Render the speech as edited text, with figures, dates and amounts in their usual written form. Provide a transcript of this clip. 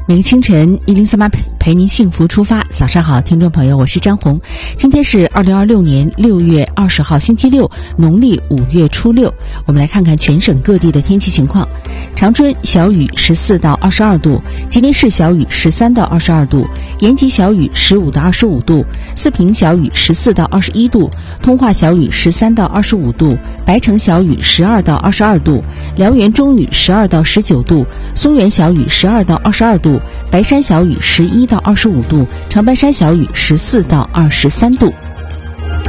每个清晨1038陪您幸福出发。早上好，听众朋友，我是张红。今天是2026年6月20号，星期六，农历5月初6。我们来看看全省各地的天气情况。长春小雨14到22度，吉林市小雨13到22度，延吉小雨15到25度，四平小雨14到21度，通化小雨13到25度，白城小雨12到22度，辽源中雨12到19度，松原小雨12到22度，白山小雨11到25度，长白山小雨14到23度。